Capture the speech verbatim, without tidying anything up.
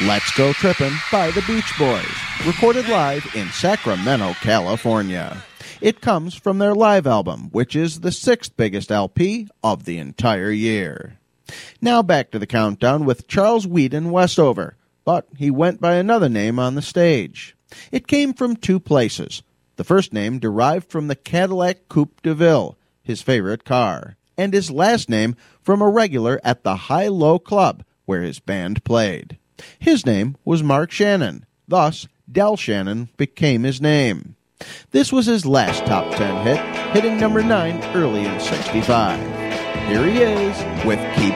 Let's Go Trippin' by the Beach Boys, recorded live in Sacramento, California. It comes from their live album, which is the sixth biggest L P of the entire year. Now back to the countdown with Charles Whedon Westover, but he went by another name on the stage. It came from two places. The first name derived from the Cadillac Coupe de Ville, his favorite car, and his last name from a regular at the High Low Club, where his band played. His name was Mark Shannon, thus Del Shannon became his name. This was his last top ten hit, hitting number nine early in sixty-five. Here he is with Keep